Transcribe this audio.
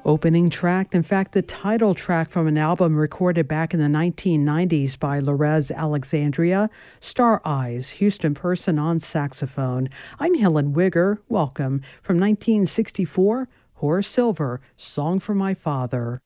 Opening track, in fact, the title track from an album recorded back in the 1990s by Lorez Alexandria, Star Eyes, Houston Person on saxophone. I'm Helen Wigger. Welcome. From 1964, Horace Silver, Song for My Father.